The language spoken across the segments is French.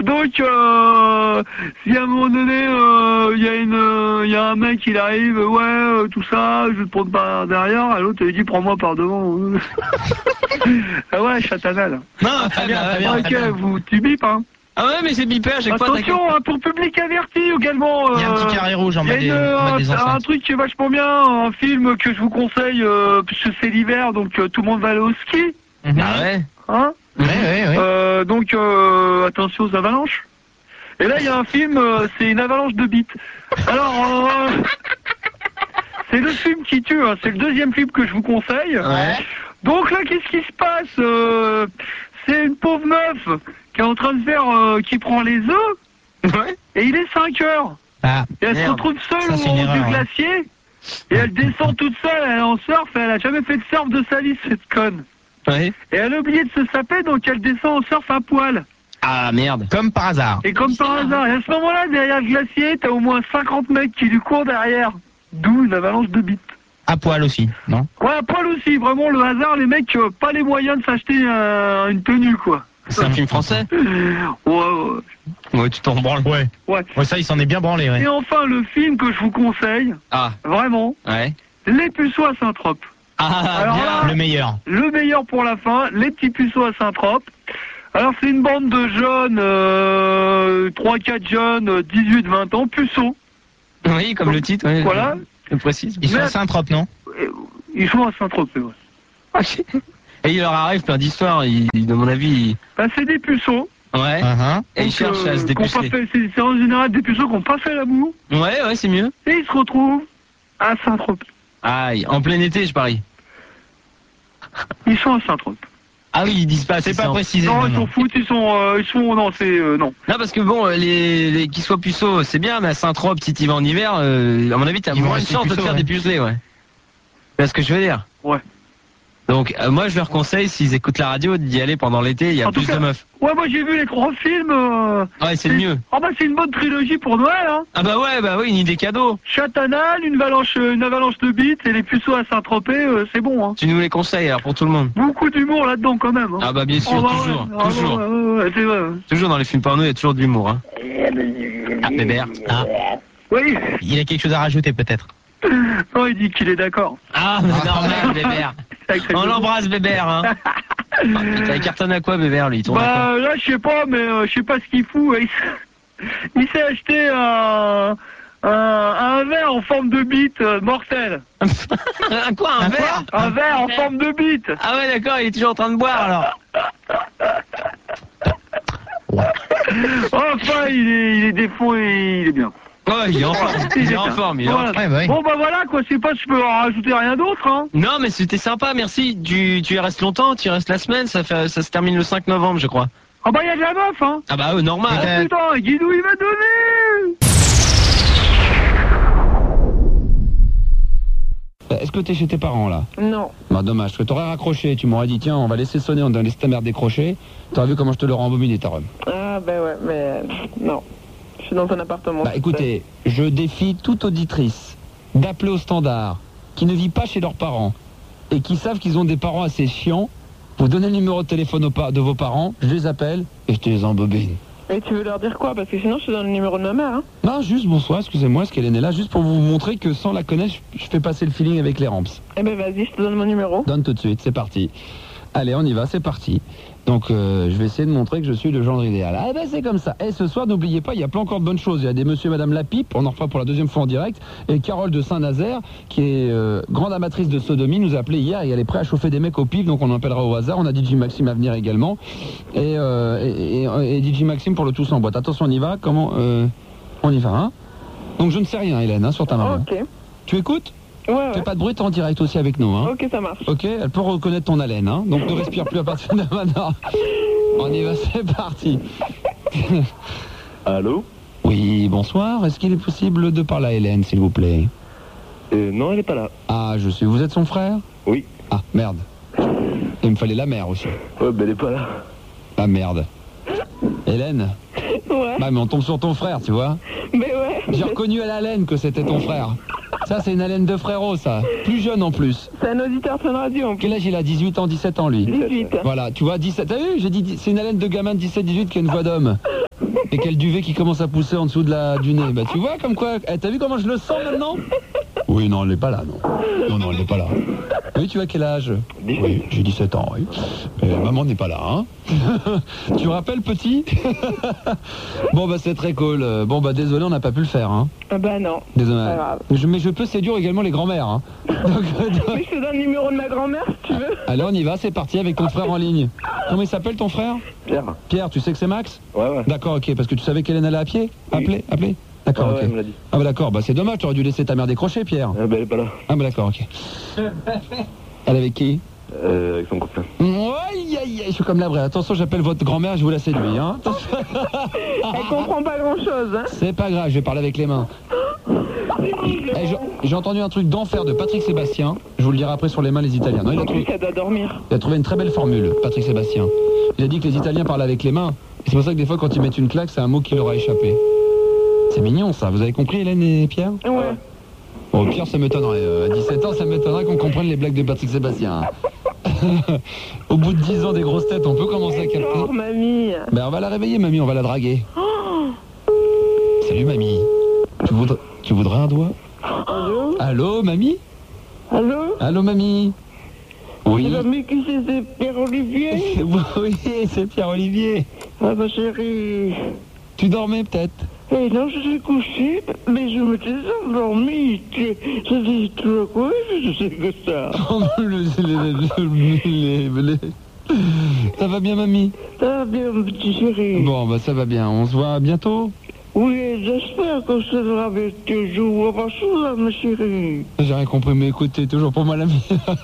Donc, si à un moment donné, il y a un mec, il arrive, tout ça, je te prends par derrière, et l'autre, il dit, prends-moi par devant. Ah ouais, chatanal. Non, très bien, très bien. Ok, tu bipes, hein. Ah ouais, mais c'est bipé à chaque fois. Attention, hein, pour public averti également. Il y a un petit carré rouge en bas des enceintes. Un truc qui est vachement bien, un film que je vous conseille, puisque c'est l'hiver, donc tout le monde va aller au ski. Ah ouais. Hein? Ouais. Donc attention aux avalanches. Et là, il y a un film, c'est une avalanche de bites. Alors, c'est le film qui tue, hein, c'est le deuxième film que je vous conseille. Ouais. Donc là, qu'est-ce qui se passe? C'est une pauvre meuf qui est en train de faire, qui prend les œufs, Ouais. et il est 5 heures. Ah, Et elle se merde. retrouve seule Ça, au c'est une haut erreur, du hein. glacier, et elle descend toute seule, elle est en surf, et elle a jamais fait de surf de sa vie, cette conne. Ouais. Et elle a oublié de se saper, donc elle descend en surf à poil. Ah merde. comme par hasard. Et comme par hasard, et à ce moment-là, derrière le glacier, t'as au moins 50 mecs qui lui courent derrière. D'où une avalanche de bites. À poil aussi, non? Ouais, à poil aussi, vraiment le hasard, les mecs, pas les moyens de s'acheter une tenue, quoi. C'est un film français? Ouais. Ouais, tu t'en branles. Ouais. Ouais. Ouais, ça, il s'en est bien branlé, ouais. Et enfin, le film que je vous conseille, Ah, vraiment, ouais. Les Puceaux à Saint-Trope. Ah, Alors bien. là, Le meilleur. Le meilleur pour la fin, Les Petits Puceaux à Saint-Trope. Alors c'est une bande de jeunes, 3-4 jeunes, 18-20 ans, puceaux. Oui, comme le titre, ouais. Voilà. Je précise. Ils sont Mais- à Saint-Trope, non? Ils sont à Saint-Trope, c'est vrai. Et il leur arrive plein d'histoires, de mon avis. Bah, c'est des puceaux. Ouais. Uh-huh. Et ils Donc, cherchent à se qui ont pas dépuceler. fait- c'est en général des puceaux qui n'ont pas fait l'amour. Ouais, c'est mieux. Et ils se retrouvent à Saint-Trope. Aïe, en plein été, je parie. Ils sont à Saint-Trope. Ah oui, ils disent pas. C'est si pas en- précisé. Non, non, ils non. s'en foutent, non, c'est, non. Non, parce que bon, les qu'ils soient puceaux, c'est bien, mais à Saint-Trope, si tu vas en hiver, à mon avis, t'as Ils vont moins de rester chance de te puceaux, faire ouais. dépuceler, ouais. C'est ce que je veux dire. Ouais. Donc, moi, je leur conseille, s'ils écoutent la radio, d'y aller pendant l'été, il y a En tout plus cas- de meufs. Ouais, moi j'ai vu les 3 films. Ouais, c'est le mieux. Ah bah c'est une bonne trilogie pour Noël, hein. Ah bah oui, une idée cadeau. Chatanal, une avalanche de bites et les puceaux à Saint-Tropez, c'est bon, hein. Tu nous les conseilles, alors, pour tout le monde. Beaucoup d'humour là-dedans quand même. Hein. Ah bah bien sûr, Oh, bah, toujours, ouais. Ah, toujours. ouais, c'est vrai. Toujours dans les films porno, il y a toujours de l'humour, hein. Ah, Bébert. Ah, Oui. il a quelque chose à rajouter, peut-être. Non, il dit qu'il est d'accord. Ah, mais normal, Bébert. On l'embrasse, Bébert, hein. Ça cartonne à quoi, Bébert, lui? Il tourne à quoi? Bah là, je sais pas, mais je sais pas ce qu'il fout. Il s'est acheté un verre en forme de bite mortel. Quoi, un verre? Un verre en forme de bite. Ah ouais, d'accord, il est toujours en train de boire, alors. Enfin, il est défaut et il est bien. Ouais, il est en forme, il est en forme, il est en Voilà. forme. Ouais, ouais. Bon bah voilà quoi, je sais pas si je peux en rajouter rien d'autre, hein. Non, mais c'était sympa, merci. Tu y restes longtemps, tu y restes la semaine, ça se termine le 5 novembre, je crois. Ah bah il y a de la meuf, hein. Ah bah normal. Oh putain, Guidou il va donner. Est-ce que t'es chez tes parents là? Non. Bah dommage, parce que t'aurais raccroché, tu m'aurais dit tiens on va laisser sonner, on va laisser ta mère décrocher. T'aurais vu comment je te l'aurais embobiné ta rhum. Ah ben ouais, mais non. Je suis dans un appartement. Bah écoutez, je défie toute auditrice d'appeler au standard qui ne vit pas chez leurs parents et qui savent qu'ils ont des parents assez chiants. Vous donnez le numéro de téléphone de vos parents, je les appelle et je te les embobine. Et tu veux leur dire quoi? Parce que sinon je te donne le numéro de ma mère, hein. Non, juste bonsoir, excusez-moi, est-ce qu'elle est née là? Juste pour vous montrer que sans la connaître, je fais passer le feeling avec les ramps. Eh ben vas-y, je te donne mon numéro. Donne tout de suite, c'est parti. Allez, on y va, c'est parti. Donc, je vais essayer de montrer que je suis le genre idéal. Ah ben c'est comme ça. Et ce soir, n'oubliez pas, il y a plein encore de bonnes choses. Il y a des monsieur et madame Lapipe, on en refera pour la deuxième fois en direct. Et Carole de Saint-Nazaire, qui est grande amatrice de sodomie, nous a appelé hier et elle est prête à chauffer des mecs au pif, donc on en appellera au hasard. On a DJ Maxime à venir également. Et DJ Maxime pour le tous en boîte. Attention, on y va. Comment on y va, hein? Donc je ne sais rien, Hélène, hein, sur ta maman. Ok. Tu écoutes? Ouais, Fais ouais. pas de bruit, t'es en direct aussi avec nous, hein? Ok, ça marche. Ok, elle peut reconnaître ton haleine, hein. Donc ne respire plus à partir de maintenant. On y va, c'est parti. Allô? Oui, bonsoir. Est-ce qu'il est possible de parler à Hélène, s'il vous plaît? Non, elle est pas là. Ah, je suis. Vous êtes son frère? Oui. Ah, merde. Il me fallait la mère aussi. Ouais, ben elle est pas là. Ah, merde. Hélène? Ouais. Bah, mais on tombe sur ton frère, tu vois. Mais ouais. J'ai reconnu à la haleine que c'était ton frère. Ça, c'est une haleine de frérot, ça. Plus jeune en plus. C'est un auditeur de Fun Radio en plus. Quel âge il a? 18 ans, 17 ans, lui. 18. Voilà, tu vois, 17. T'as vu? J'ai dit, c'est une haleine de gamin de 17-18 qui a une voix d'homme. Et quel duvet qui commence à pousser en dessous du nez. Bah tu vois comme quoi, t'as vu comment je le sens maintenant? Oui, non, elle n'est pas là, non. Non, elle n'est pas là. Oui, tu as quel âge? 17. Oui, j'ai 17 ans, oui. Maman n'est pas là, hein. Tu me rappelles, petit? Bon, bah c'est très cool. Bon, bah désolé, on n'a pas pu le faire, hein. Ah bah non. Désolé. Pas grave. Mais je peux séduire également les grands-mères, hein. Oui, je te donne le numéro de ma grand-mère si tu veux. Alors on y va, c'est parti avec ton frère en ligne. Comment il s'appelle ton frère? Pierre. Pierre, tu sais que c'est Max? Ouais. D'accord, ok, parce que tu savais qu'Hélène allait à pied? Appelez. D'accord, Ouais, ok. elle me l'a dit. Ah bah d'accord, bah c'est dommage, t'aurais dû laisser ta mère décrocher, Pierre. Ah bah elle est pas là. Ah bah d'accord, ok. Elle avec qui? Avec son copain. Aïe, aïe, aïe, je suis comme la vraie. Attention, j'appelle votre grand-mère, je vous la séduis, hein. Elle comprend pas grand-chose, hein. C'est pas grave, je vais parler avec les mains. J'ai entendu un truc d'enfer de Patrick Sébastien. Je vous le dirai après sur les mains, les Italiens. Non, En plus, elle doit dormir. il a trouvé une très belle formule, Patrick Sébastien. Il a dit que les Italiens parlent avec les mains. Et c'est pour ça que des fois, quand ils mettent une claque, c'est un mot qui leur a échappé. C'est mignon, ça. Vous avez compris, Hélène et Pierre? Ouais. Bon, Pierre, ça m'étonnerait. À 17 ans, ça m'étonnerait qu'on comprenne les blagues de Patrick Sébastien. Au bout de 10 ans des grosses têtes, on peut commencer à capter. Oh, mamie. Ben, on va la réveiller, mamie, on va la draguer. Salut, mamie. Tu voudrais un doigt? Allô? Allô, mamie? Allô? Allô, mamie? Oui. C'est l'ami qui c'est Pierre-Olivier? Oui, c'est Pierre-Olivier. Ah bah chérie. Tu dormais peut-être? Eh non, je suis couché, mais je m'étais endormi. Je dis tout quoi, je sais que ça. Ça va bien, mamie? Ça va bien, mon petit chéri. Bon, bah ça va bien. On se voit bientôt? Oui, j'espère qu'on se verra bientôt. Je vous vois pas souvent, ma chérie. J'ai rien compris, mais écoute, t'es toujours pour moi l'ami.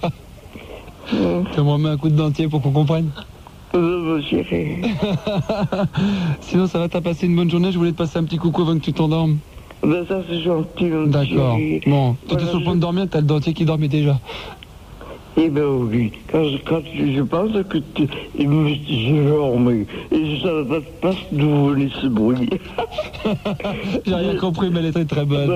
Tu me remets un coup de dentier pour qu'on comprenne? Mon chéri. Sinon, ça va, t'as passé une bonne journée. Je voulais te passer un petit coucou avant que tu t'endormes. Ben ça, c'est gentil, mon D'accord. chéri. Bon, toi, Voilà, t'es sur le point de dormir, t'as le dentier qui dormait déjà. Eh ben oui, quand je pense que je dormais, et je savais pas d'où venait ce bruit. J'ai rien compris, mais elle était très bonne.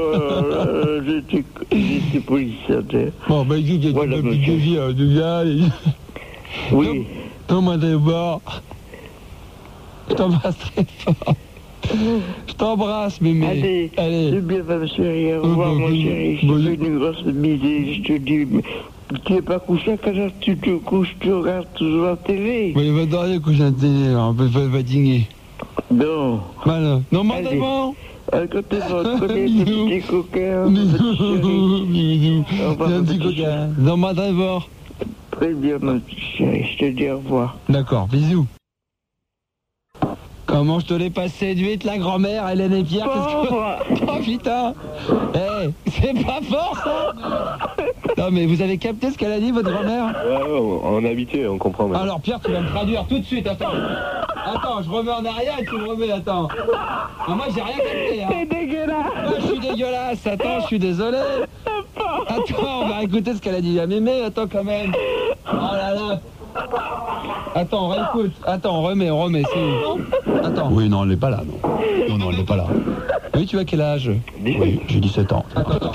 J'étais policier. Bon, bah, écoute, il y a Voilà, une petite monsieur. vie, du gars. Oui. Thomas d'abord. Je t'embrasse très fort. Je t'embrasse, mémé. Allez, c'est bien, ma chérie. Au revoir, mon chéri. Je te fais une grosse bise et je te dis, mais tu n'es pas couché quand tu te couches, tu regardes toujours la télé. Oui, il va dormir coucher à la télé, un peu fatigué. Non. Voilà. Non, mais Allez. d'abord. Côté petit coquin, mon Bisous, petit chéri. bisous. Au revoir, J'ai un mon petit petit coquin. Dans ma d'abord. Très bien, mon petit chéri. Je te dis au revoir. D'accord, bisous. Comment je te l'ai pas séduite, la grand-mère, Hélène et Pierre? Pauvre. Oh putain! Eh, c'est pas fort ça! Non mais vous avez capté ce qu'elle a dit, votre grand-mère? Ouais, on est habitué, on comprend. maintenant. Alors Pierre, tu vas me traduire tout de suite, attends. Attends, je remets en arrière et tu me remets, attends. Ah, moi j'ai rien capté, hein. C'est dégueulasse. Ah, je suis dégueulasse, attends, je suis désolé. Attends, on va écouter ce qu'elle a dit à mémé, attends quand même. Oh là là. Attends, on réécoute. Attends, on remet, c'est... Attends. Oui, non, elle n'est pas là, non. Non, elle n'est pas là. Oui, tu as quel âge? Oui, j'ai 17 ans. Attends.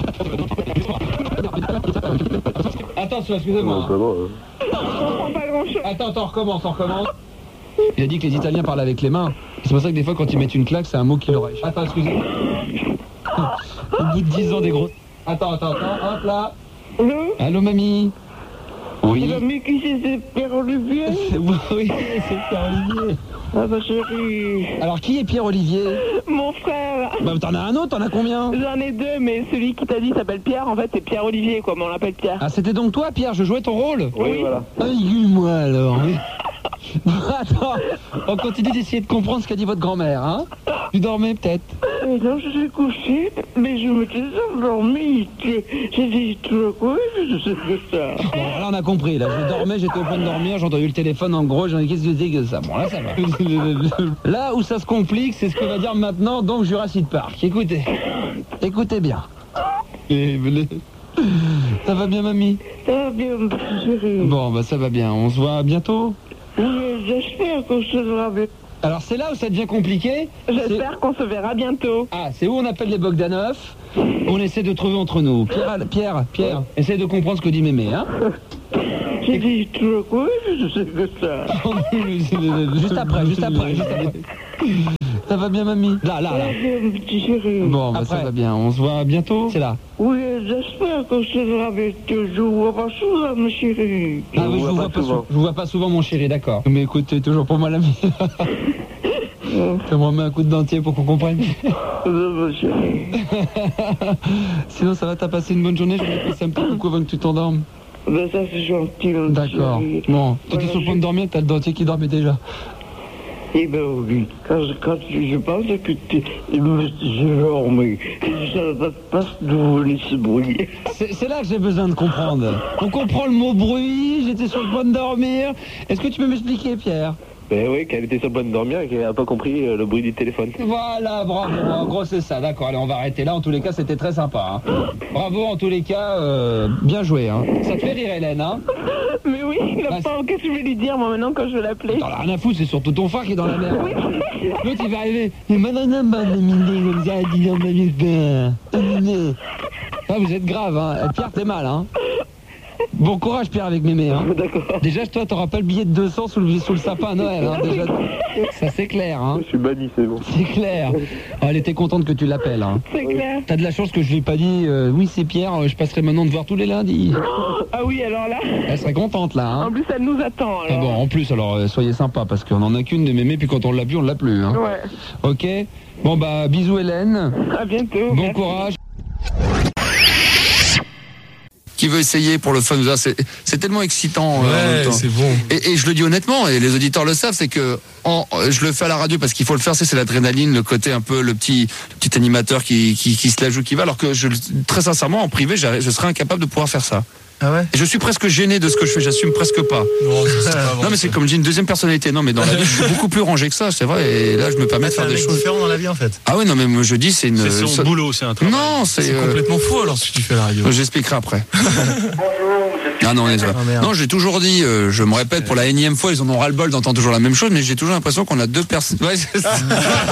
Attention, excusez-moi. C'est bon, hein. Je comprends pas grand-chose. Attends, on recommence. Il a dit que les Italiens parlent avec les mains. C'est pour ça que des fois, quand ils mettent une claque, c'est un mot qui leur échappe. Attends, excusez-moi. Au bout de 10 ans, des gros... Attends, hop là. Allô? Allô, mamie? C'est Oui. l'ami qui c'est Pierre-Olivier? Oui, c'est Pierre-Olivier. Ah bah chérie. Alors, qui est Pierre-Olivier? Mon frère. Bah, t'en as un autre, t'en as combien? J'en ai deux, mais celui qui t'a dit s'appelle Pierre, en fait c'est Pierre-Olivier, quoi, mais on l'appelle Pierre. Ah, c'était donc toi, Pierre, je jouais ton rôle? Oui, voilà. Aïe-moi alors. Oui. Attends, on continue d'essayer de comprendre ce qu'a dit votre grand-mère, hein? Tu dormais peut-être? Et non, je suis couché, mais je m'étais endormi. J'ai dit tout quoi, je sais que ça. Bon, là on a compris, là je dormais, j'étais au point de dormir, j'ai entendu le téléphone en gros, j'en ai qu'est-ce que c'est que ça? Bon là ça va. Là où ça se complique, c'est ce que va dire maintenant donc Jurassic Park. Écoutez bien. Ça va bien mamie? Ça va bien, mon petit chéri. Bon bah ça va bien, on se voit bientôt? Oui, j'espère qu'on se verra bientôt. Alors c'est là où ça devient compliqué. J'espère qu'on se verra bientôt. Ah, c'est où on appelle les Bogdanov. On essaie de trouver entre nous. Pierre, essaie de comprendre ce que dit mémé, hein? J'ai dit tout quoi, je sais que ça. Juste après. Ça va bien, mamie? Là. Petit chéri. Bon, bah, ça va bien. On se voit bientôt? C'est là. Oui, j'espère que je serai avec toi. Je vous vois pas souvent, mon chéri. Ah oui, je vous vois pas souvent, mon chéri, d'accord. Mais écoute, tu es toujours pour moi l'ami. Tu me remets un coup de dentier pour qu'on comprenne. Mon chéri. Sinon, ça va, t'as passé une bonne journée? Je vais te passer un petit coucou avant que tu t'endormes. Ben ça, c'est gentil, mon D'accord. chéri. Bon, tu étais sur le point de dormir, t'as le dentier qui dormait déjà. Eh ben oui, quand je pense que je dormais, je ne savais pas d'où venait ce bruit. C'est là que j'ai besoin de comprendre. On comprend le mot bruit, j'étais sur le point de dormir. Est-ce que tu peux m'expliquer, Pierre? Ben oui, qu'elle était sur le point de dormir et qu'elle n'a pas compris le bruit du téléphone. Voilà, bravo. En gros, c'est ça. D'accord, allez, on va arrêter là. En tous les cas, c'était très sympa. Hein. Bravo, en tous les cas, bien joué. Hein. Ça te fait rire, Hélène, hein? Mais oui, qu'est-ce que je vais lui dire, moi, maintenant, quand je vais l'appeler? T'en as rien à foutre, c'est surtout ton frère qui est dans la merde. Oui. L'autre, il va arriver. Mais madame, comme ça, dis-donc, ah, vous êtes grave, hein. Pierre, t'es mal, hein. Bon courage, Pierre, avec mémé, hein. D'accord. Déjà, toi, t'auras pas le billet de 200 sous le sapin à Noël, hein. Déjà, ça, c'est clair, hein. Je suis banni, c'est bon. C'est clair. Oh, elle était contente que tu l'appelles, hein. C'est clair. T'as de la chance que je lui ai pas dit, oui, c'est Pierre, je passerai maintenant te voir tous les lundis. Ah oui, alors là, Elle serait contente, là, hein. en plus, elle nous attend, Ah alors. bon, en plus, alors, soyez sympa, parce qu'on en a qu'une de mémé, puis quand on l'a plus, on l'a plus, hein. Ouais. Ok. Bon, bah, bisous, Hélène. À bientôt. Bon Merci. courage. Qui veut essayer pour le fun, c'est tellement excitant. C'est bon. Et je le dis honnêtement, et les auditeurs le savent, c'est que je le fais à la radio parce qu'il faut le faire, c'est l'adrénaline, le côté un peu le petit animateur qui se la joue, qui va, alors que très sincèrement, en privé, je serais incapable de pouvoir faire ça. Ah ouais? Et je suis presque gêné de ce que je fais, j'assume presque pas. Non mais c'est comme j'ai une deuxième personnalité. Non mais dans la vie, je suis beaucoup plus rangé que ça, c'est vrai. Et là, je me permets de faire des choses différentes dans la vie, en fait. Ah oui, non mais moi, je dis c'est une. C'est son boulot, c'est un travail. Non, c'est complètement faux alors si tu fais la radio. J'expliquerai après. Ah non, non, j'ai toujours dit, je me répète pour la énième fois, ils en ont ras-le-bol d'entendre toujours la même chose, mais j'ai toujours l'impression qu'on a deux personnes. Ouais, c'est ça.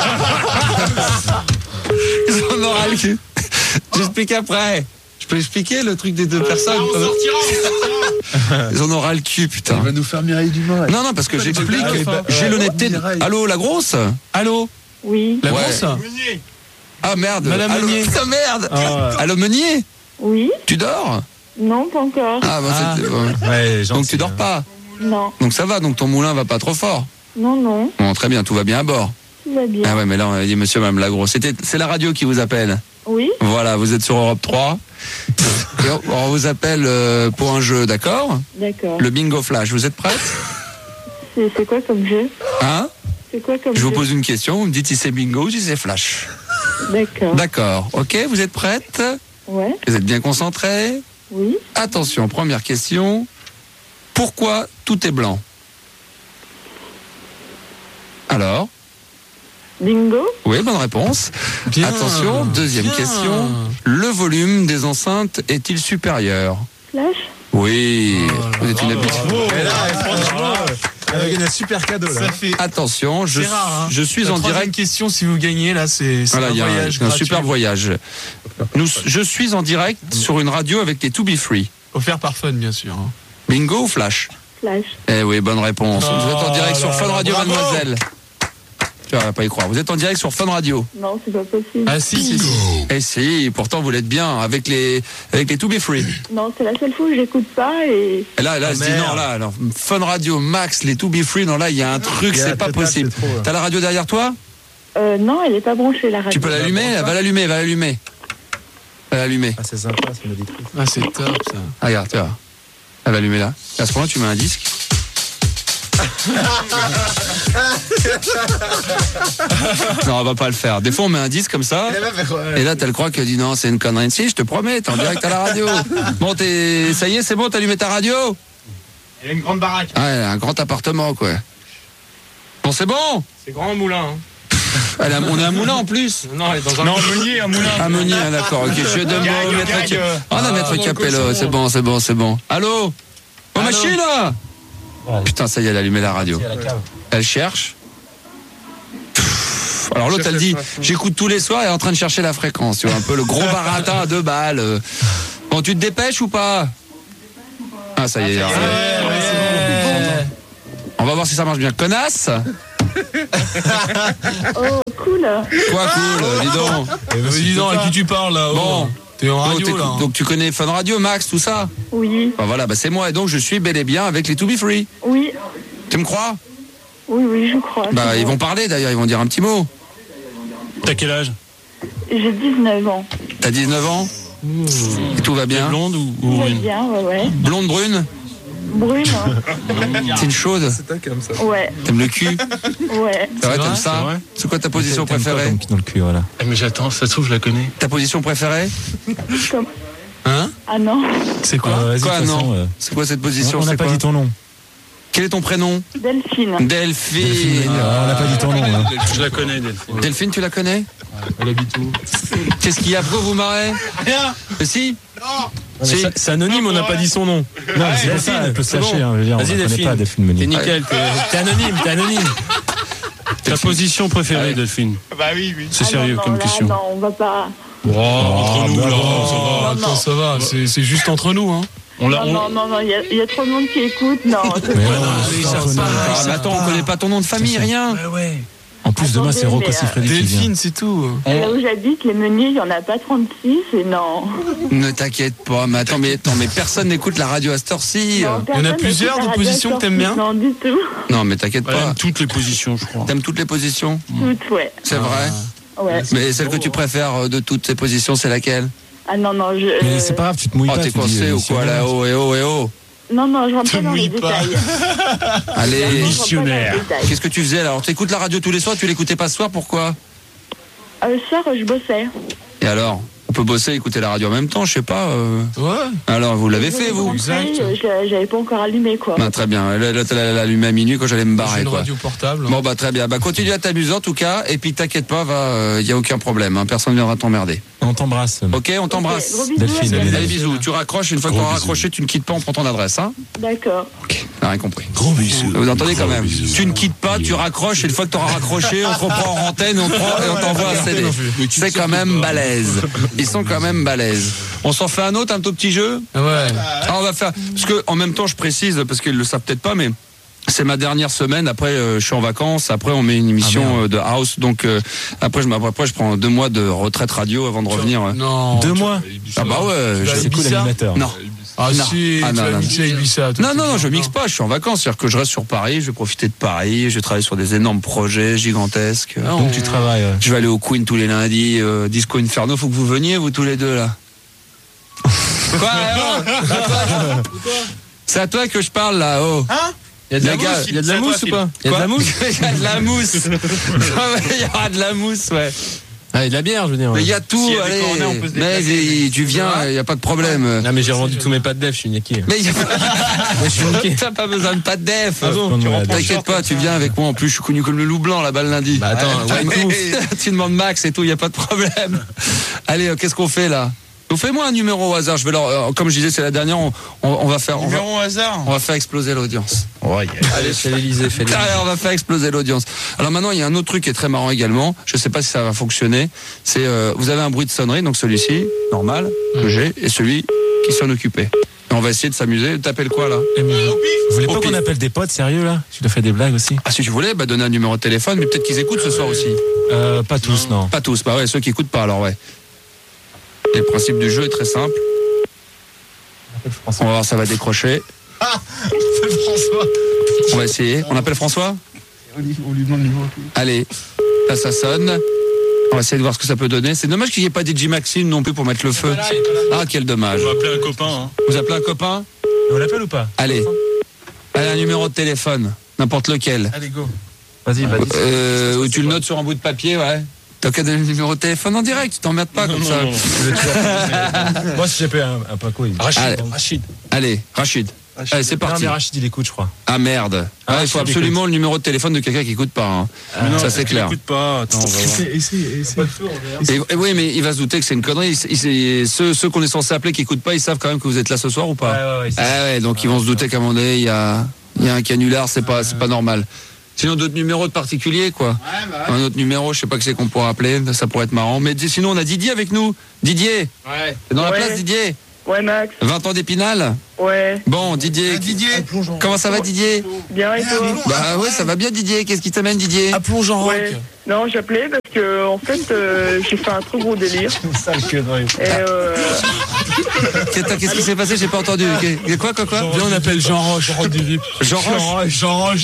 Ils en ont ras le cul. J'explique après. Je peux expliquer le truc des deux personnes? On sortira. Ils en ont ras le cul, putain. Il va nous faire Mireille Dumas. Non, parce que j'explique. J'ai l'honnêteté. Allô, la grosse? Allô? Oui. La grosse? Ah merde. Madame Meunier. Putain, merde. Allô, Meunier? Oui. Tu dors? Non, pas encore. Ah, bah, Ouais, gentil, donc tu dors pas? Non. Donc ça va, donc ton moulin va pas trop fort? Non. Bon, très bien, tout va bien à bord. Tout va bien. Ah ouais, mais là, on a dit monsieur, madame Lagros. C'est la radio qui vous appelle. Oui. Voilà, vous êtes sur Europe 3. Et on vous appelle pour un jeu, d'accord? D'accord. Le bingo flash, vous êtes prête? C'est quoi comme jeu? Hein? C'est quoi comme Je jeu? vous pose une question, vous me dites si c'est bingo ou si c'est flash. D'accord. D'accord, ok, vous êtes prête? Ouais. Vous êtes bien concentrés? Oui. Attention, première question. Pourquoi tout est blanc? Alors? Bingo. Oui, bonne réponse. Bien, Attention, deuxième bien. question. Le volume des enceintes est-il supérieur? Flash. Oui, vous êtes une habituée. Et là, franchement, avec un super cadeau là. Ça fait. Attention, je Rare, hein. suis en La troisième direct. question, si vous gagnez, là, c'est Voilà, un il y a voyage un gratuit. super voyage. Je suis en direct sur une radio avec les To Be Free. Offert par Fun, bien sûr. hein. Bingo ou flash? Flash. Eh oui, bonne réponse. Oh Vous êtes en direct sur là Fun là, Radio, bravo. mademoiselle. Tu vas pas y croire. Vous êtes en direct sur Fun Radio. Non, c'est pas possible. Ah si. Eh si, pourtant vous l'êtes bien avec les To Be Free. Non, c'est la seule fois où j'écoute pas et... Et là, elle se dit non, là, alors, Fun Radio, Max, les To Be Free, non, là, il y a un truc, Il y a c'est pas Total, possible. c'est trop, là. T'as la radio derrière toi? Non, elle est pas branchée, la radio. Tu peux l'allumer? Va l'allumer. Va l'allumer. Ah, c'est sympa, c'est auditrice. Ah, c'est top ça. Ah, regarde, tu vois. Elle va allumer là. Et à ce moment-là, tu mets un disque. Non, on va pas le faire. Des fois, on met un disque comme ça. Et là, t'as le croix qui dit non, c'est une connerie. Si, je te promets, t'es en direct à la radio. Bon, ça y est, c'est bon, t'as allumé ta radio? Il y a une grande baraque. Ah, elle a un grand appartement, quoi. Bon, c'est bon? C'est grand moulin. Hein. On est à Moulin en plus. Non, elle est dans un. Non, Meunier, un moulin. Ah, Meunier, d'accord, ok. Je demande Maître Capello. Ah, non, Maître Capello, c'est bon. Allô? Oh, machine, là? Putain, ça y est, elle a allumé la radio. Elle cherche. Alors l'autre, elle dit, j'écoute tous les soirs, elle est en train de chercher la fréquence, tu vois, un peu le gros baratin à 2 balles. Bon, tu te dépêches ou pas? Ah, ça y est. On va voir si ça marche bien. Connasse? Oh, cool. Quoi cool, dis donc. Dis donc, à qui tu parles là? Bon. T'es en radio là. Donc tu connais Fun Radio, Max, tout ça? Oui. Bah voilà, bah c'est moi et donc je suis bel et bien avec les To Be Free. Oui. Tu me crois? Oui, je crois. Bah ils vont parler d'ailleurs, ils vont dire un petit mot. T'as quel âge? J'ai 19 ans. T'as 19 ans? Et tout va bien? T'es blonde ou Tout va brune? bien, ouais. Blonde, brune? Brune. C'est une chaude? Ouais. T'aimes le cul? Ouais. C'est vrai, C'est t'aimes vrai, ça? c'est vrai. C'est quoi ta position préférée? Dans le cul, voilà. Mais j'attends, ça se trouve, je la connais. Ta position préférée? Comme... Hein? Ah non. C'est quoi? Vas-y, Quoi, de toute façon, non? C'est quoi cette position? on n'a C'est pas quoi? dit ton nom. Quel est ton prénom? Delphine. Delphine. On n'a pas dit ton nom. Hein. Je la connais, Delphine. Delphine, tu la connais? Elle habite où? Qu'est-ce qu'il y a? Pourquoi vous marrez? Rien. Mais si? Si. C'est anonyme, on n'a pas dit son nom. Non, c'est pour ça, elle peut se lâcher. Hein, je veux dire, on Vas-y, la connaît Delphine. pas, Delphine Meunier. T'es nickel, t'es anonyme. Ta position préférée, Delphine? Bah oui. C'est sérieux comme question. Non, on va pas. Entre nous, là, ça va. Attends, ça va. C'est juste entre nous, hein. Non, il y a trop de monde qui écoute. Non, c'est Mais pas non, vrai. c'est entre nous. Ah, mais attends, on connaît pas ton nom de famille, rien. Ouais. En plus, demain, c'est Attendez, Rocco mais, Siffredi qui vient. Delphine, c'est tout. Là où j'habite, les Meuniers, il n'y en a pas 36 et non. Ne t'inquiète pas, mais attends, mais personne n'écoute la radio à cette heure-ci. Non, Il y en a personne plusieurs n'écoute de la radio positions que t'aimes bien? Non, du tout. Non, mais t'inquiète Elle aime pas. toutes les positions, je crois. T'aimes toutes les positions? Toutes, ouais. C'est vrai. Ouais. Mais celle que tu préfères de toutes ces positions, c'est laquelle? Ah non, Mais c'est pas grave, tu te mouilles Oh, pas. t'es tu dis, coincé ou c'est quoi bon. là? Oh, eh oh. Non, je rentre pas dans les détails. Allez. Je rentre pas dans les Missionnaire. détails. Qu'est-ce que tu faisais alors? T'écoutes la radio tous les soirs, tu l'écoutais pas ce soir, pourquoi? Ce soir, je bossais. Et alors? On peut bosser et écouter la radio en même temps, je sais pas. Ouais. Alors, vous l'avez fait, vous? J'avais pas encore allumé, quoi. Bah, très bien. Là, t'as allumé à minuit quand j'allais me J'ai barrer, une quoi. radio portable. Bon, bah, très bien. Bah, continue à t'amuser, en tout cas. Et puis, t'inquiète pas, y a aucun problème, hein. Personne ne viendra t'emmerder. On t'embrasse. Ok, on t'embrasse. Gros bisous, Delphine, à bientôt. Allez, bisous. Tu raccroches. Une fois que tu auras raccroché, tu ne quittes pas, on prend ton adresse, hein. D'accord. T'as rien compris. Gros bisous. Vous entendez quand même? Tu ne quittes pas, tu raccroches, et une fois que tu auras raccroché, on te reprend en antenne, et on t'envoie un CD. C'est quand même balèze. Ils sont quand même balèzes. On s'en fait un autre, un tout petit jeu? Ouais. Ah, on va faire. Parce que, en même temps, je précise, parce qu'ils le savent peut-être pas, mais c'est ma dernière semaine. Après, je suis en vacances. Après, on met une émission de house. Donc, après, je prends 2 mois de retraite radio avant de revenir. Non. 2 mois. Ah bah ouais. C'est cool, l'animateur. Non. Ah Non. si, Ah, tu non, vas non. mixer à Ibiza. Non, je mixe pas. Je suis en vacances. C'est-à-dire que je reste sur Paris. Je vais profiter de Paris. Je vais travailler sur des énormes projets gigantesques. Donc tu travailles. Je vais aller au Queen tous les lundis. Disco Inferno. Faut que vous veniez, vous tous les deux là. Quoi? C'est à toi que je parle là. Oh. Hein? Il y a de la mousse ou pas? Il y a de la mousse? Il y a de la mousse. Il y aura de la mousse, ouais. Ah, et de la bière, je veux dire. Mais il y a tout, S'il y a des allez. coronets, on peut se Mais déplacer. tu viens, il n'y a pas de problème. Non, mais j'ai revendu tous mes pas de def, je suis niqué. Mais y a Je suis niqué. t'as pas besoin de pas de def. Ah bon? Tu reprends T'inquiète pas, tu viens avec moi. En plus, je suis connu comme le loup blanc là-bas le lundi. Bah attends, ouais, tout. Tu demandes Max et tout, il n'y a pas de problème. Allez, qu'est-ce qu'on fait là? Fais-moi un numéro au hasard. Je vais leur, comme je disais, c'est la dernière. On va faire. Numéro au hasard. On va faire exploser l'audience. Allez, fais l'Elysée, fais l'Elysée. Allez, on va faire exploser l'audience. Alors maintenant, il y a un autre truc qui est très marrant également. Je ne sais pas si ça va fonctionner. C'est vous avez un bruit de sonnerie, donc celui-ci, normal, que j'ai, et celui qui s'en occupait. Et on va essayer de s'amuser. T'appelles quoi là? Vous voulez Au pas pif. qu'on appelle des potes, sérieux là? Tu dois faire des blagues aussi? Ah si tu voulais, donner un numéro de téléphone, mais peut-être qu'ils écoutent ce soir aussi. Pas tous, non. Pas tous, bah ouais, ceux qui écoutent pas alors ouais. Et le principe du jeu est très simple. On va voir, ça va décrocher. C'est François. On va essayer. On appelle François? On lui demande le numéro. Allez, là ça sonne. On va essayer de voir ce que ça peut donner. C'est dommage qu'il n'y ait pas DJ Maxime non plus pour mettre le feu. Ah, quel dommage. On va appeler un copain. Hein. Vous appelez un copain? On l'appelle ou pas? Allez. Allez, un numéro de téléphone. N'importe lequel. Allez, go. Vas-y, vas-y. Ou tu le notes sur un bout de papier, ouais. T'as qu'à donner le numéro de téléphone en direct, tu t'emmerdes pas comme ça. Moi, si j'appelle un Paco, il... Rachid. Allez, Rachid. Allez, c'est Non, parti. mais Rachid, il écoute, je crois. Ah merde. Ah, il faut Rachid absolument le numéro de téléphone de quelqu'un qui écoute pas. Hein. Ça c'est clair. Écoute pas. Attends, on va voir. Et oui, mais il va se douter que c'est une connerie. Ceux qu'on est censé appeler qui écoutent pas, ils savent quand même que vous êtes là ce soir ou pas? Ouais, Ah ouais, donc ils vont se douter qu'à un moment donné, il y a un canular, c'est pas normal. Sinon d'autres numéros de particuliers, quoi. Un autre numéro, je sais pas que c'est qu'on pourra appeler, ça pourrait être marrant. Mais sinon on a Didier avec nous. Didier. Ouais. T'es dans la Ouais. place, Didier? Ouais, Max. 20 ans d'Épinal? Ouais. Bon, Didier. Comment ça va, Didier? Bien et toi? Bah ouais, ça va bien, Didier. Qu'est-ce qui t'amène, Didier? À Plongeon Rock. Ouais. Non, j'appelais parce que, en fait, j'ai fait un trop gros délire. Sale connerie. Qu'est-ce qui s'est passé? J'ai pas entendu. Quoi? Viens, on appelle Jean Roche. Jean Roch. Jean Roch.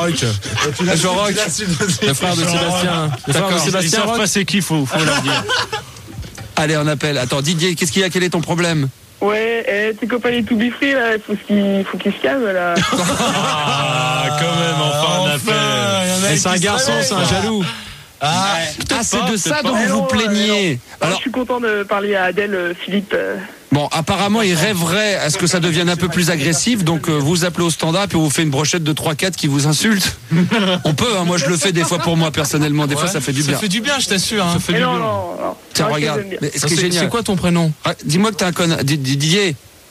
Le frère de Sébastien. Ils savent pas c'est qui, faut leur dire. Allez, on appelle. Attends, Didier, qu'est-ce qu'il y a? Quel est ton problème? Ouais, tes copains les to be free, là, faut qu'ils se calment, là. Ah, quand même, enfin, un appel. C'est un garçon, c'est un jaloux. C'est de ça dont vous vous plaignez. Alors, je suis content de parler à Adèle, Philippe. Bon, apparemment, il rêverait à ce que ça devienne un peu plus agressif, donc vous appelez au standard, puis on vous fait une brochette de 3-4 qui vous insulte. On peut, hein, moi je le fais des fois pour moi personnellement, des fois ça fait du bien. Ça fait du bien, je t'assure. Hein. Ça fait du bien. Non. Tiens, regarde. C'est quoi ton prénom? Dis-moi que t'es un connard. Didier.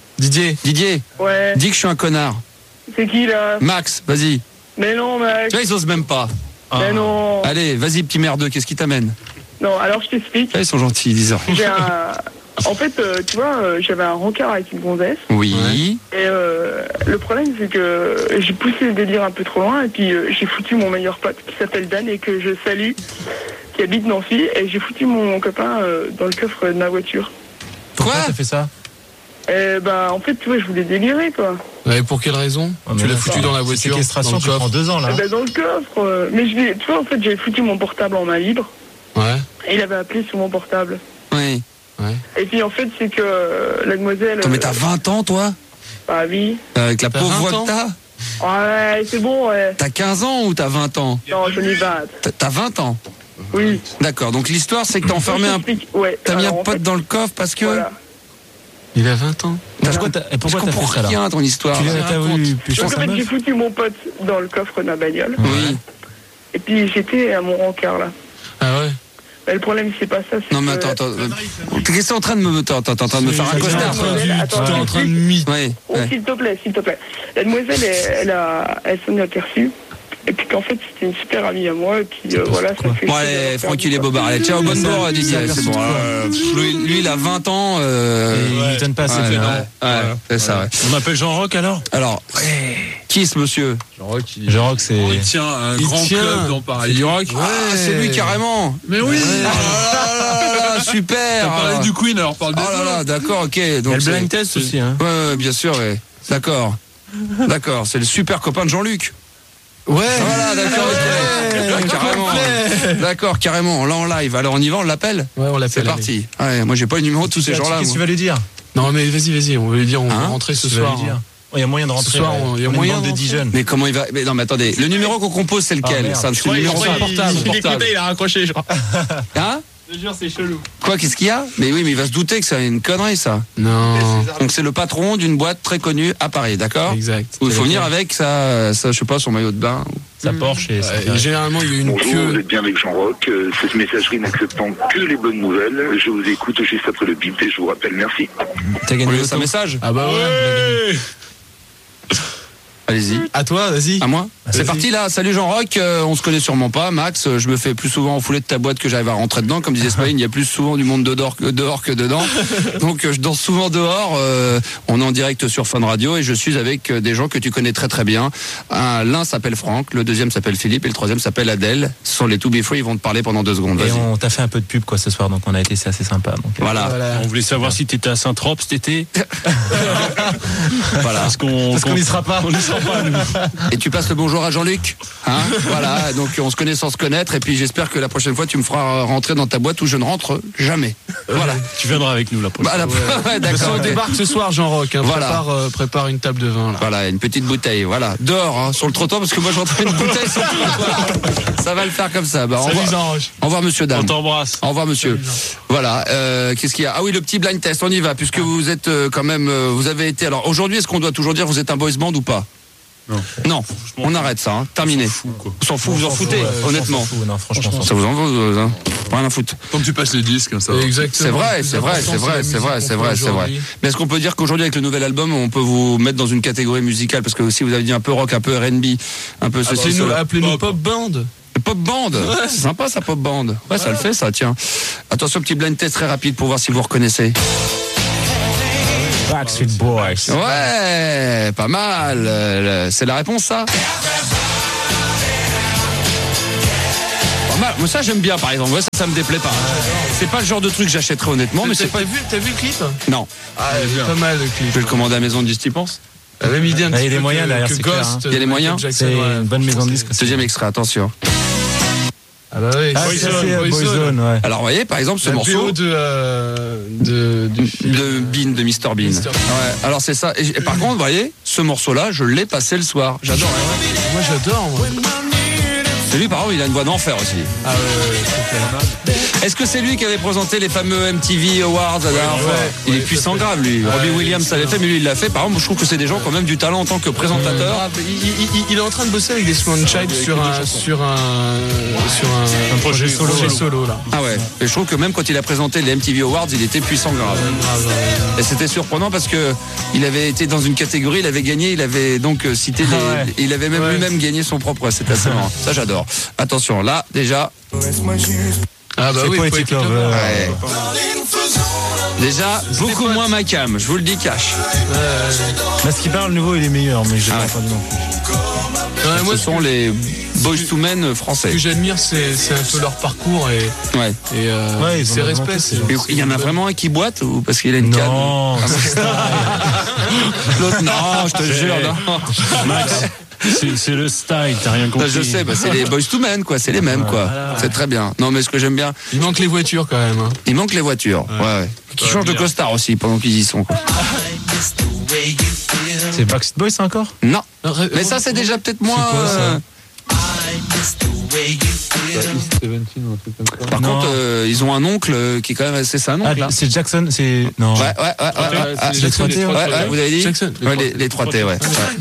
Ouais. Dis que je suis un connard. C'est qui, là? Max, vas-y. Mais non, Max. Tu vois, ils osent même pas. Mais non. Allez, vas-y, petit merdeux, qu'est-ce qui t'amène? Non, alors je t'explique. Ils sont gentils, ils disent. En fait, tu vois, j'avais un rencard avec une gonzesse. Oui. Et le problème, c'est que j'ai poussé le délire un peu trop loin. Et puis, j'ai foutu mon meilleur pote, qui s'appelle Dan et que je salue, qui habite Nancy. Et j'ai foutu mon copain dans le coffre de ma voiture. Quoi? T'as fait ça? Et en fait, tu vois, je voulais délirer, quoi. Ouais, pour quelle raison? Tu l'as foutu dans la voiture? Séquestration, tu prends 2 ans, là. Dans le coffre. Mais tu vois, en fait, j'avais foutu mon portable en main libre. Ouais. Et il avait appelé sur mon portable. Oui. Ouais. Et puis, en fait, c'est que la demoiselle... Attends, mais t'as 20 ans, toi? Bah oui. Avec la pauvre voix que t'as? Ouais, c'est bon, ouais. T'as 15 ans ou t'as 20 ans? Non, j'en ai 20. T'as 20 ans? Oui. D'accord, donc l'histoire, c'est que t'as enfermé un... Ouais. T'as mis un pote dans le coffre parce que... Voilà. Il a 20 ans. Pourquoi t'as fait ça, rien, ton histoire. T'as voulu pécho Donc, en sa fait, meuf? j'ai foutu mon pote dans le coffre de ma bagnole. Oui. Et puis, j'étais à mon rencard, là. Ah ouais? Mais le problème, c'est pas ça. Non, mais attends. Qu'est-ce que t'es en train de me... T'es en train de me faire un costard. Tu es en train de mythe. Oui. Oh, s'il te plaît. La demoiselle, elle s'en est aperçue. Et puis qu'en fait, c'était une super amie à moi. Et puis voilà, ça fait... Bon, allez, Francky les bobards. Allez, ciao, bonne bord, Didier. C'est bon. Lui, il a 20 ans. Il ne donne pas assez fait, non? Ouais, c'est ça, ouais. On m'appelle Jean Roch alors? Alors, qui est ce monsieur? Jean Roch, c'est... Il tient un grand club dans Paris. C'est du rock? Ah, c'est lui carrément. Mais oui. Super. T'as parlé du Queen, alors parle des Oh là là, d'accord, ok. Il y a Donc le blind test aussi, hein. Ouais, bien sûr, ouais. D'accord, c'est le super copain de Jean-Luc. Ouais. Voilà, d'accord, carrément. D'accord, carrément. Là en live. Alors on y va, on l'appelle. Ouais, on l'appelle. C'est parti. Ouais, moi j'ai pas le numéro de tous ces gens-là. Qu'est-ce que tu vas lui dire? Non mais vas-y, on va lui dire, on va rentrer ce soir. Il y a moyen de rentrer. Ce soir, il y a moyen de 10 jeunes. Mais comment il va? Mais non, mais attendez. Le numéro qu'on compose, c'est lequel? Ça, c'est le numéro portable. Il a raccroché, je crois. Hein? Je te jure, c'est chelou. Quoi, qu'est-ce qu'il y a? Mais oui, mais il va se douter que c'est une connerie, ça. Non. Donc c'est le patron d'une boîte très connue à Paris, d'accord? Exact. Où il faut venir avec sa, je sais pas, son maillot de bain. Sa Porsche et généralement, il y a une Bonjour, queue. vous êtes bien avec Jean Roch. Cette messagerie n'acceptant que les bonnes nouvelles. Je vous écoute juste après le bip et je vous rappelle. Merci. T'as gagné un message? Ah bah ouais. Allez-y. À toi, vas-y. À moi? C'est parti là. Salut Jean Roch, on se connaît sûrement pas. Max, je me fais plus souvent enfouler de ta boîte que j'arrive à rentrer dedans. Comme disait Spine, il y a plus souvent du monde dehors que dedans. Donc je danse souvent dehors. On est en direct sur Fun Radio et je suis avec des gens que tu connais très très bien. L'un s'appelle Franck, le deuxième s'appelle Philippe et le troisième s'appelle Adèle. Ce sont les To Be Free, ils vont te parler pendant 2 secondes. Et on t'a fait un peu de pub quoi ce soir, donc on a été, c'est assez sympa. Donc, voilà. On voulait savoir si t'étais à Saint-Trope cet été. Voilà. Parce qu'on n'y sera pas. On n'y sera pas, nous. Et tu passes le bonjour à Jean-Luc, hein? Voilà, donc on se connaît sans se connaître et puis j'espère que la prochaine fois tu me feras rentrer dans ta boîte où je ne rentre jamais. Voilà. Tu viendras avec nous la prochaine fois. Ouais, d'accord. On débarque ce soir Jean Roch, hein. Voilà. Prépare une table de vin là. Voilà, une petite bouteille, voilà. Dehors, hein, sur le trottoir parce que moi je rentre une bouteille sur le trottoir. Ça va le faire comme ça. Bah, au revoir monsieur dame. On t'embrasse. Au revoir monsieur. Voilà, qu'est-ce qu'il y a? Ah oui, le petit blind test, on y va puisque vous êtes quand même vous avez été. Alors aujourd'hui, est-ce qu'on doit toujours dire vous êtes un boys band ou pas? Non, on arrête ça, hein. Terminé. On s'en fout, vous en foutez, honnêtement. Non, franchement, ça vous en fout, hein. Rien à foutre. Quand tu passes les disques, comme ça. Exactement. C'est vrai. Mais est-ce qu'on peut dire qu'aujourd'hui, avec le nouvel album, on peut vous mettre dans une catégorie musicale? Parce que si vous avez dit un peu rock, un peu R&B, un peu ceci, appelez-nous pop band. Pop band, c'est sympa ça, pop band. Ouais, ça le fait ça, tiens. Attention, petit blind test très rapide pour voir si vous reconnaissez. Backstreet Boys. Ouais, pas mal. C'est la réponse, ça? pas mal. Moi, ça, j'aime bien, par exemple. Ouais, ça me déplaît pas. C'est pas le genre de truc que j'achèterais honnêtement, mais c'est pas. T'as vu le clip? Non. Ah, pas mal le clip. Je vais le commander à Maison de Disques, tu penses? Il y a les moyens derrière, c'est clair. Il y a les moyens. C'est une bonne maison de disques. Deuxième extrait, attention. Ah bah oui. Boyzone, ouais. Alors, vous voyez, par exemple, ce morceau de Bean, de Mr Bean. Ouais. Alors c'est ça. Et par contre, vous voyez, ce morceau-là, je l'ai passé le soir. J'adore. Moi, j'adore. C'est lui, par contre, il a une voix d'enfer aussi. Ah ouais. Est-ce que c'est lui qui avait présenté les fameux MTV Awards la dernière fois? Il est puissant grave, lui. Robbie Williams l'avait fait, mais lui, il l'a fait. Par exemple, je trouve que c'est des gens qui ont même du talent en tant que présentateur. Il est en train de bosser avec des Swan Child sur un projet solo là. Ah ouais. Et je trouve que même quand il a présenté les MTV Awards, il était puissant grave. Et c'était surprenant parce que il avait été dans une catégorie, il avait gagné, il avait donc cité il avait même lui-même gagné son propre. C'était assez marrant. Ça, j'adore. Attention, là, déjà. Ah bah oui, Poetic Love. Ouais. Déjà, beaucoup moins ma cam, je vous le dis cash. Là, ce qui parle, le nouveau, il est meilleur, mais j'ai pas entendu non plus. Ce sont les Boyz II Men français. Ce que j'admire, c'est un peu leur parcours et c'est respect. Il y en a vraiment un qui boite ou parce qu'il a une canne? Non, l'autre, non, je te jure, non. Max, c'est le style, t'as rien compris. Je sais, c'est les Boyz II Men, quoi, c'est les mêmes, quoi. Voilà. C'est très bien. Non, mais ce que j'aime bien. Il manque les voitures quand même. Hein. Il manque les voitures, ouais. Qui changent de costard aussi pendant qu'ils y sont, quoi. C'est Backstreet Boys, ça encore? Non. Mais ça, c'est déjà peut-être moins. Par contre, ils ont un oncle qui est quand même assez. C'est un oncle. Ah, c'est Jackson, c'est. Non. Ouais. Les 3T, ouais, vous avez dit Jackson. Ouais, les 3T, ouais.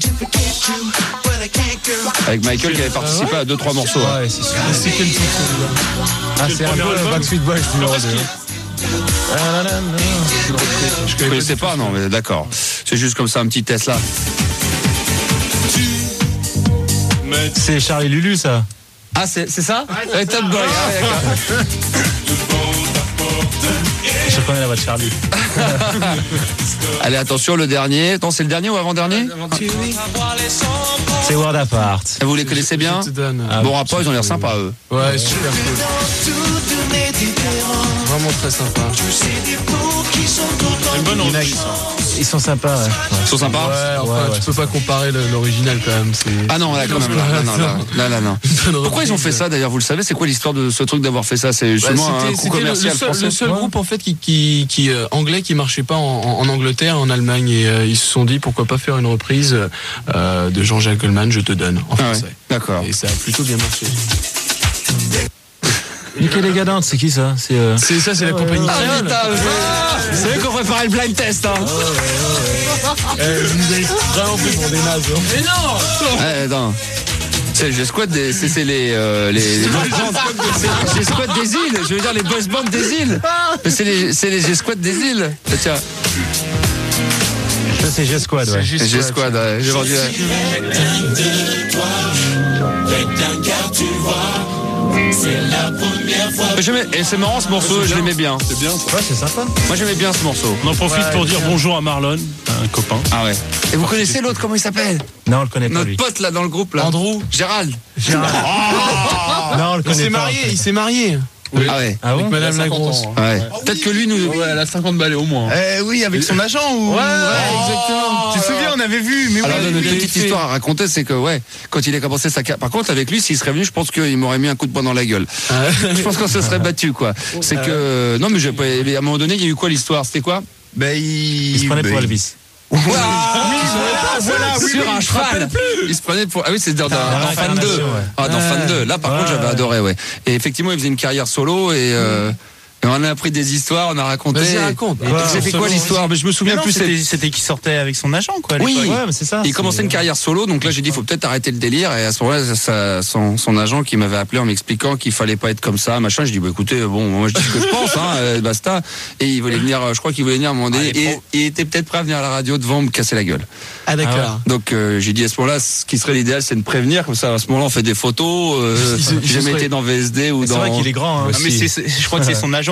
Avec Michael qui avait participé à 2-3 morceaux. Ouais, c'est sûr. C'est quel titre? Ah, c'est un peu Backstreet Boys numéro 2. Je connaissais pas, non, mais d'accord. C'est juste comme ça, un petit test là. C'est Charlie Lulu, ça. Ah, c'est ça? Ouais, Top Boy. Je reconnais la voix de Charlie. Allez, attention, le dernier. Attends, c'est le dernier ou avant-dernier? C'est World Apart. Vous les connaissez bien? Bon rapport, ils ont l'air sympas, eux. Ouais, super cool. Vraiment très sympa. Une bonne reprise. Ils sont sympas, ouais. Ils sont sympas? Ouais, tu peux pas comparer l'original quand même. Ah non, là, quand même. Non. Pourquoi ils ont fait ça d'ailleurs? Vous le savez, c'est quoi l'histoire de ce truc d'avoir fait ça? C'est justement un coup commercial français. Le seul groupe en fait qui anglais qui marchait pas en Angleterre, en Allemagne, et ils se sont dit pourquoi pas faire une reprise de Jean-Jacques Goldman, Je te donne en français. D'accord. Et ça a plutôt bien marché. Michel Gadante, c'est qui ça? C'est la compagnie. C'est eux qui ont préparé le blind test, hein. Vous nous avez vraiment fait pour des nazes. Mais non. C'est les G-Squad des G-Squad des îles. Je veux dire les boys bands des îles. Mais c'est les G-Squad des îles. Tiens. Ça c'est G-Squad, ouais. C'est G-Squad, ouais. J'ai vendu. C'est la première fois. Et c'est marrant ce morceau, je l'aimais bien. C'est bien ça. Ouais, c'est sympa. Moi j'aimais bien ce morceau. On en profite pour dire bonjour à Marlon, un copain. Ah ouais. Et vous connaissez l'autre, comment il s'appelle? Non, on le connaît pas. Notre lui. pote là dans le groupe là. Andrew. Gérald. Non, on le connaît pas. Il s'est marié. Oui. Ah ouais. Avec Madame la Grosse. Ouais. Peut-être que lui nous. Ouais, elle a 50 balais au moins. Oui, avec son agent ou. Ouais, exactement. Tu te souviens, on avait vu. Mais alors, une petite histoire à raconter, c'est que quand il a commencé sa carrière. Par contre, avec lui, s'il serait venu, je pense qu'il m'aurait mis un coup de poing dans la gueule. Je pense qu'on se serait battu, quoi. C'est que non, mais à un moment donné, il y a eu quoi l'histoire? C'était quoi? Il se prenait pour Elvis. Sur un cheval. Il se prenait pour. Ah oui, c'est dans Fan 2. Ah, dans Fan 2. Là, par contre, j'avais adoré, ouais. Et effectivement, il faisait une carrière solo et on a appris des histoires, on a raconté. Vas-y, raconte. C'était quoi l'histoire? Mais je me souviens plus. C'était qu'il sortait avec son agent, quoi. Oui, ouais, c'est ça. Il commençait une carrière solo, donc là j'ai dit faut peut-être arrêter le délire. Et à ce moment-là, son agent qui m'avait appelé en m'expliquant qu'il fallait pas être comme ça, machin. Je dis écoutez, moi je dis ce que je pense, basta. Et il voulait venir, je crois qu'il voulait venir à un moment donné, et il était peut-être prêt à venir à la radio devant me casser la gueule. Ah d'accord. Donc j'ai dit à ce moment-là, ce qui serait l'idéal, c'est de prévenir, comme ça à ce moment-là on fait des photos. J'ai jamais été dans VSD ou dans. C'est vrai qu'il est grand. Mais je crois que c'est son agent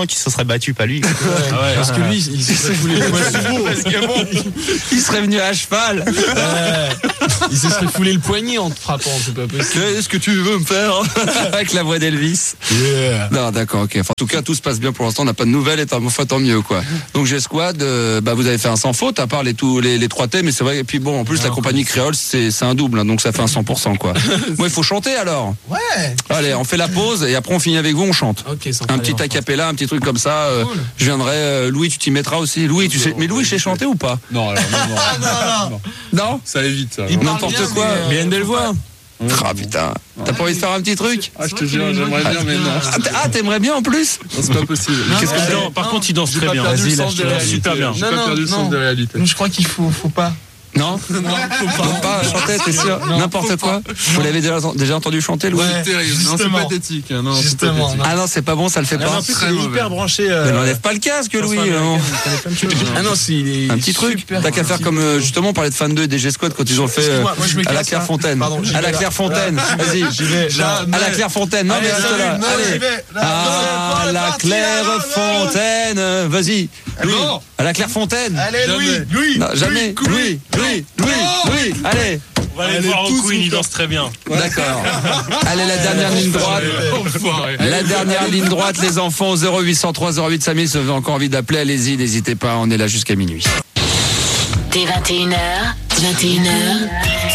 gens qui se seraient battus, pas lui. Parce que lui, il se serait foulé le poignet. Parce que bon, il serait venu à cheval. Il se serait foulé le poignet en te frappant, c'est pas possible. Qu'est-ce que tu veux me faire? Avec la voix d'Elvis. Non, d'accord, ok. Enfin, en tout cas, tout se passe bien pour l'instant. On n'a pas de nouvelles et tant mieux, quoi. Donc, G-Squad, vous avez fait un sans faute, à part les 3 T, mais c'est vrai. Et puis bon, en plus, la compagnie créole, c'est un double, hein, donc ça fait un 100%, quoi. Moi, il faut chanter alors. Ouais. Allez, on fait la pause et après on finit avec vous, on chante. Okay, un petit a cappella, un petit truc comme ça. Cool. Je viendrai. Louis, tu t'y mettras aussi. Louis, tu sais. Mais Louis, je sais chanter ou pas? Non, alors, non. Non. Ça évite ça. N'importe quoi. Mais une belle voix. Ah putain, t'as pas envie de faire un petit truc? Ah, je te jure, j'aimerais bien, mais non. Ah, t'aimerais bien en plus? Non, c'est pas possible. Par contre, il danse très bien. Vas-y, super bien. J'ai pas perdu le sens de réalité. Je crois qu'il faut pas. Non, faut pas chanter, t'es sûr? N'importe quoi. Vous l'avez déjà entendu chanter, Louis? C'est terrible. Non, c'est pathétique. Non, justement. Ah non, c'est pas bon, ça le fait pas. En plus, il est hyper branché. Mais n'enlève pas le casque, Louis. Ah non, c'est un petit truc. T'as qu'à faire comme justement, on parlait de fan 2 des G-Squad quand ils ont fait à la Clairefontaine. À la Clairefontaine. Vas-y. À la Clairefontaine. Non, mais reste là. Allez. À la Clairefontaine. Vas-y. Louis. À la Clairefontaine. Allez, Louis. Jamais. Louis. Allez. On va aller voir au Queen, il danse très bien. D'accord. Allez, la dernière ligne droite. La dernière ligne droite, les enfants, au 0803 08 5000, si vous avez encore envie d'appeler, allez-y, n'hésitez pas, on est là jusqu'à minuit. Dès 21h.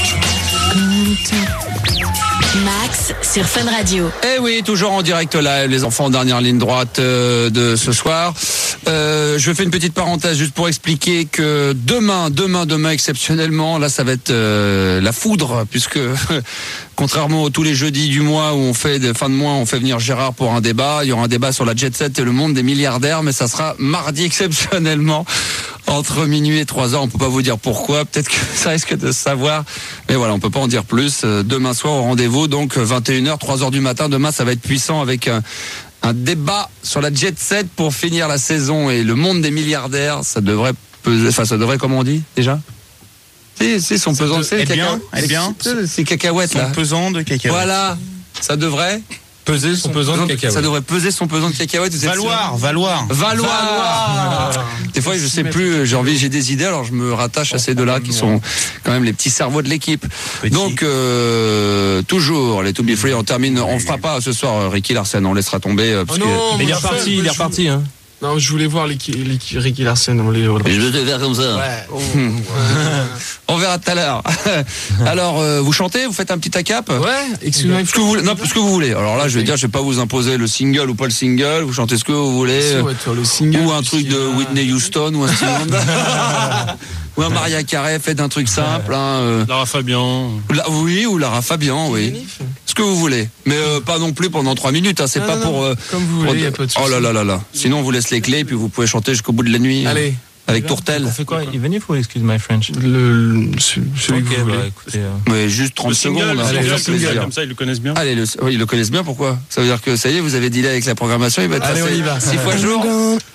Max sur Fun Radio. Eh oui, toujours en direct live, les enfants, dernière ligne droite de ce soir. Je fais une petite parenthèse juste pour expliquer que demain, exceptionnellement, là, ça va être la foudre, puisque contrairement à tous les jeudis du mois où on fait de fin de mois, on fait venir Gérard pour un débat. Il y aura un débat sur la jet set et le monde des milliardaires, mais ça sera mardi exceptionnellement. Entre minuit et 3h, on peut pas vous dire pourquoi, peut-être que ça risque de se savoir, mais voilà, on peut pas en dire plus. Demain soir au rendez-vous, donc 21h, 3h du matin, demain ça va être puissant avec un débat sur la jet set pour finir la saison et le monde des milliardaires, ça devrait peser, comment on dit déjà? Si, son pesant, c'est c'est cacahuètes là. Son pesant de cacahuètes. Voilà, ça devrait peser son pesant de cacahuètes. Ça devrait peser son pesant de cacahuètes. Valoir. Des fois, je sais plus, j'ai des idées, alors je me rattache à ces deux-là qui sont quand même les petits cerveaux de l'équipe. Donc, toujours, les To Be Free, on termine, on fera pas ce soir Ricky Larsen, on laissera tomber. Parce non, il est reparti, hein. Non, je voulais voir Ricky Larsen. Je vais te faire comme ça. Ouais. On verra tout à l'heure. Alors, vous chantez, vous faites un petit acap? Ouais, excusez-moi. Ce que vous voulez. Alors là, je vais dire, je vais pas vous imposer le single ou pas le single. Vous chantez ce que vous voulez. Le single, ou un truc de Whitney Houston ou un Stevie Wonder. Ou un Maria Carey, faites un truc simple. Lara Fabian. Ou Lara Fabian, oui. Ce que vous voulez. Mais pas non plus pendant 3 minutes. C'est pas pour... Comme vous voulez, y a pas de souci. Oh là. Sinon, on vous laisse les clés et puis vous pouvez chanter jusqu'au bout de la nuit. Allez. Avec Tourtel. On fait quoi? Even ou excuse my French? Celui que vous voulez. Écoutez, ouais, juste 30 secondes. Le single, comme ça, ils le connaissent bien. Allez, ils le connaissent bien, pourquoi? Ça veut dire que ça y est, vous avez dealé avec la programmation, il va être allez, on y va. 6 fois jour.